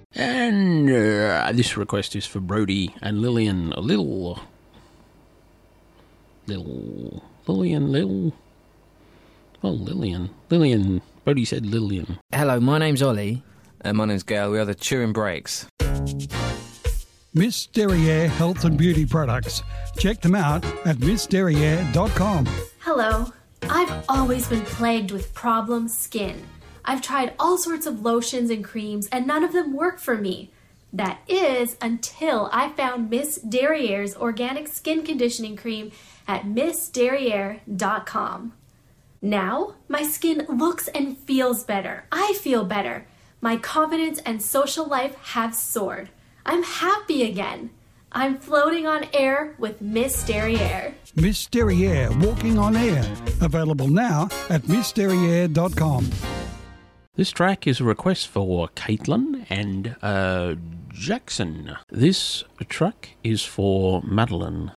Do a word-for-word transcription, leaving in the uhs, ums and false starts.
And uh, this request is for Brody and Lillian. A little... Little... Lillian, Lil... Oh, Lillian. Lillian. Brody said Lillian. Hello, my name's Ollie. And my name's Gail. We are the Turing Breaks. Miss Derriere Health and Beauty Products. Check them out at miss derriere dot com. Hello. I've always been plagued with problem skin. I've tried all sorts of lotions and creams, and none of them work for me. That is until I found Miss Derriere's organic skin conditioning cream at miss derriere dot com. Now, my skin looks and feels better. I feel better. My confidence and social life have soared. I'm happy again. I'm floating on air with Miss Derriere. Miss Derriere Walking on Air. Available now at miss derriere dot com. This track is a request for Caitlin and uh, Jackson. This track is for Madeline.